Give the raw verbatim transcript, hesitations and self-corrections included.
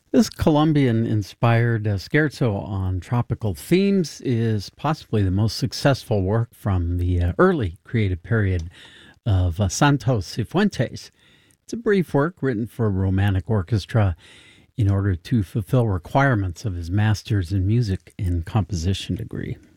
This Colombian-inspired uh, scherzo on tropical themes is possibly the most successful work from the uh, early creative period of uh, Santos Cifuentes. It's a brief work written for a romantic orchestra in order to fulfill requirements of his master's in music and composition degree.